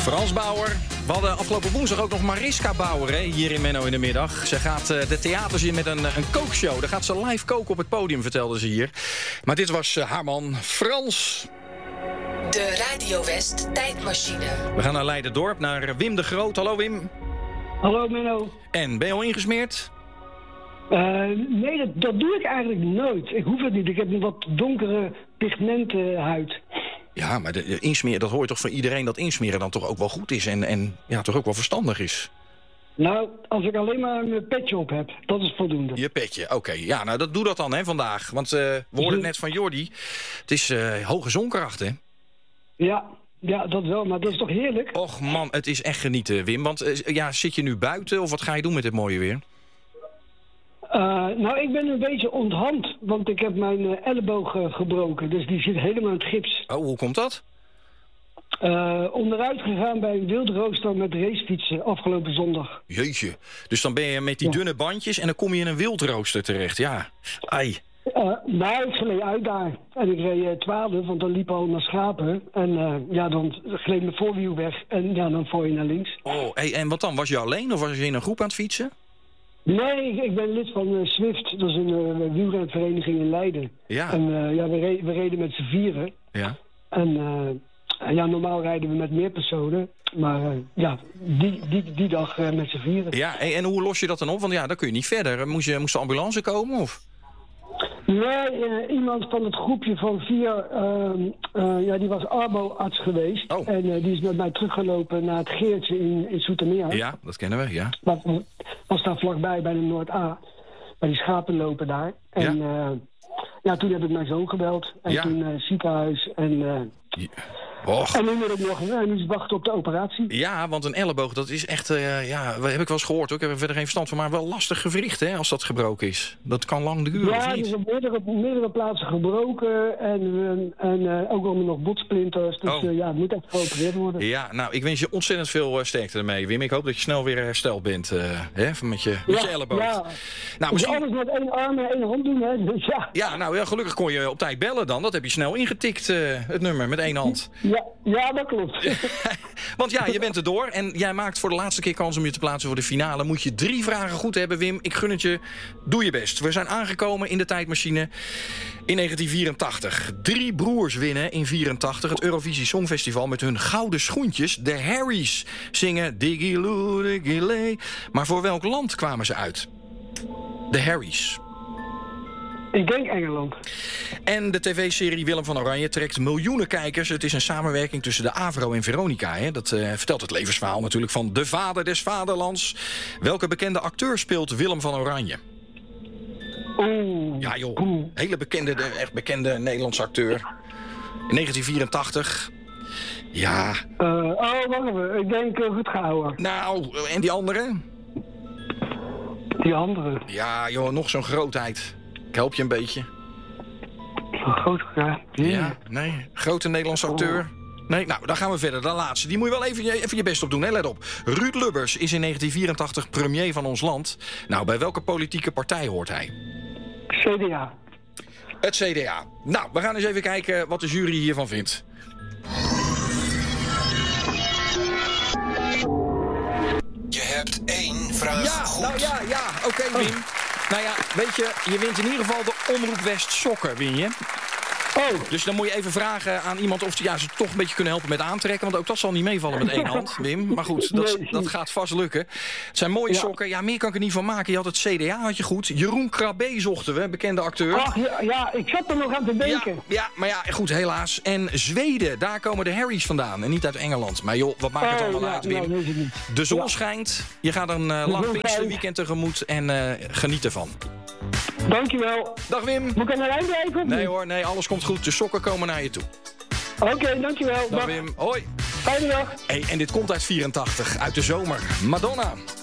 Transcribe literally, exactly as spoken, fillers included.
Frans Bauer. We hadden afgelopen woensdag ook nog Mariska Bauer hè, hier in Menno in de middag. Ze gaat uh, de theaters in met een, een kookshow. Daar gaat ze live koken op het podium, vertelde ze hier. Maar dit was uh, haar man Frans. De Radio West tijdmachine. We gaan naar Leiden-dorp, naar Wim de Groot. Hallo Wim. Hallo Menno. En, ben je al ingesmeerd? Uh, nee, dat, dat doe ik eigenlijk nooit. Ik hoef het niet. Ik heb een wat donkere pigmentenhuid. Ja, maar de, de insmeren, dat hoort toch van iedereen dat insmeren dan toch ook wel goed is en, en ja, toch ook wel verstandig is? Nou, als ik alleen maar mijn petje op heb, dat is voldoende. Je petje, oké. Okay. Ja, nou, dat doe dat dan hè, vandaag. Want uh, we hoorden het net van Jordi. Het is uh, hoge zonkracht, hè? Ja, ja, dat wel. Maar dat is toch heerlijk? Och man, het is echt genieten, Wim. Want uh, ja, zit je nu buiten of wat ga je doen met dit mooie weer? Uh, nou, ik ben een beetje onthand, want ik heb mijn uh, elleboog uh, gebroken. Dus die zit helemaal in het gips. Oh, hoe komt dat? Uh, onderuit gegaan bij een wildrooster met racefietsen afgelopen zondag. Jeetje. Dus dan ben je met die ja. dunne bandjes en dan kom je in een wildrooster terecht. Ja, ai. Uh, nou, ik gleed uit daar. En ik reed uh, twaalf, want dan liepen al naar schapen. En uh, ja, dan gleed mijn voorwiel weg en ja, dan val je naar links. Oh, hey, en wat dan? Was je alleen of was je in een groep aan het fietsen? Nee, ik, ik ben lid van uh, Swift. Dat is een uh, wielrenvereniging in Leiden. Ja. En uh, ja, we, re- we reden met z'n vieren. Ja. En uh, ja, normaal rijden we met meer personen. Maar uh, ja, die, die, die dag uh, met z'n vieren. Ja, en, en hoe los je dat dan op? Want ja, dan kun je niet verder. Moest, je, moest de ambulance komen, of? Nee, uh, iemand van het groepje van vier, uh, uh, ja, die was arbo-arts geweest. Oh. En uh, die is met mij teruggelopen naar het Geertje in, in Zoetermeer. Ja, dat kennen we, ja. Dat was daar vlakbij bij de Noord-A. Bij die schapen lopen daar. En ja, uh, ja toen heb ik mijn zoon gebeld. En ja. toen uh, ziekenhuis en... Uh, ja. Och. En nu moet ik nog uh, nu wachten op de operatie. Ja, want een elleboog, dat is echt, uh, ja, heb ik wel eens gehoord. Ook. Ik heb er verder geen verstand van, maar wel lastig gewricht, hè, als dat gebroken is. Dat kan lang duren, ja, of niet? Ja, het is op meerdere, meerdere plaatsen gebroken en, uh, en uh, ook allemaal nog botsplinters. Dus oh. uh, ja, het moet echt geopereerd worden. Ja, nou, ik wens je ontzettend veel uh, sterkte ermee, Wim. Ik hoop dat je snel weer hersteld bent, uh, hè, met je, met ja, je elleboog. Ja. Nou, dus misschien... alles met één arm en één hand doen, hè. Dus ja. Ja, nou, ja, gelukkig kon je op tijd bellen dan. Dat heb je snel ingetikt, uh, het nummer, met één hand. Ja, ja dat klopt. Want ja, je bent er door en jij maakt voor de laatste keer kans om je te plaatsen voor de finale. Moet je drie vragen goed hebben, Wim. Ik gun het je. Doe je best. We zijn aangekomen in de tijdmachine in negentien vierentachtig. Drie broers winnen in vierentachtig het Eurovisie Songfestival met hun gouden schoentjes. De Harrys zingen Diggy Loo, Diggy Lee. Maar voor welk land kwamen ze uit? De Harrys. Ik denk Engeland. En de tv-serie Willem van Oranje trekt miljoenen kijkers. Het is een samenwerking tussen de AVRO en Veronica. Hè? Dat uh, vertelt het levensverhaal natuurlijk van de vader des vaderlands. Welke bekende acteur speelt Willem van Oranje? Oeh. Ja joh, hele bekende, de, echt bekende Nederlandse acteur. In negentien vierentachtig. Ja. Uh, oh, wacht even. Ik denk uh, Rutgauer. Nou, en die andere? Die andere? Ja joh, nog zo'n grootheid. Ik help je een beetje. Een groot, ja. Yeah. Ja, nee. Grote Nederlandse acteur. Oh. Nee, nou, dan gaan we verder. De laatste. Die moet je wel even, even je best op doen, hè? Let op. Ruud Lubbers is in negentien vierentachtig premier van ons land. Nou, bij welke politieke partij hoort hij? C D A. Het C D A. Nou, we gaan eens even kijken wat de jury hiervan vindt. Je hebt één vraag ja, goed. Nou ja, ja. Oké, okay, Wim. Oh. Nou ja, weet je, je wint in ieder geval de Omroep West sokken, win je. Oh. Dus dan moet je even vragen aan iemand of ja, ze toch een beetje kunnen helpen met aantrekken. Want ook dat zal niet meevallen met één hand, Wim. Maar goed, dat, nee. dat gaat vast lukken. Het zijn mooie ja. sokken. Ja, meer kan ik er niet van maken. Je had het C D A, had je goed. Jeroen Krabbe zochten we, bekende acteur. Ach, ja, ja, ik zat er nog aan te denken. Ja, ja, maar ja, goed, helaas. En Zweden, daar komen de Harrys vandaan. En niet uit Engeland. Maar joh, wat maakt het allemaal oh, ja, uit, Wim? Nou, weet ik niet. De zon ja. schijnt. Je gaat een uh, lang Pinksterweekend tegemoet. En uh, geniet ervan. Dankjewel. Dag Wim. Moet ik aan de lijn blijven? Nee hoor, nee, alles komt goed. De sokken komen naar je toe. Oké, okay, dankjewel. Dag Wim. Hoi. Fijne dag. Hey, en dit komt uit vierentachtig, uit de zomer. Madonna.